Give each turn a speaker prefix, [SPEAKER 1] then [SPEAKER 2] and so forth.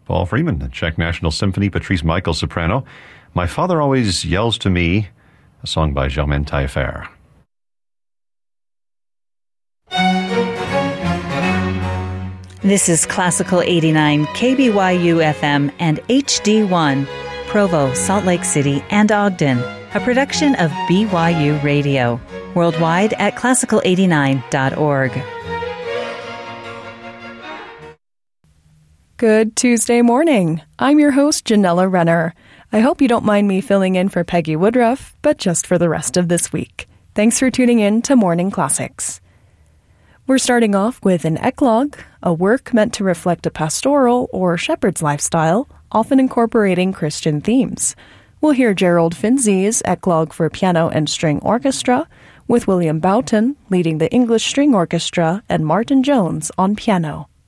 [SPEAKER 1] Paul Freeman, the Czech National Symphony, Patrice Michael, soprano. My Father Always Yells to Me, a song by Germaine Taillefer.
[SPEAKER 2] This is Classical 89, KBYU FM and HD1, Provo, Salt Lake City, and Ogden, a production of BYU Radio. Worldwide at classical89.org.
[SPEAKER 3] Good Tuesday morning. I'm your host, Janella Renner. I hope you don't mind me filling in for Peggy Woodruff, but just for the rest of this week. Thanks for tuning in to Morning Classics. We're starting off with an eclogue, a work meant to reflect a pastoral or shepherd's lifestyle, often incorporating Christian themes. We'll hear Gerald Finzi's eclogue for piano and string orchestra, with William Boughton leading the English String Orchestra and Martin Jones on piano.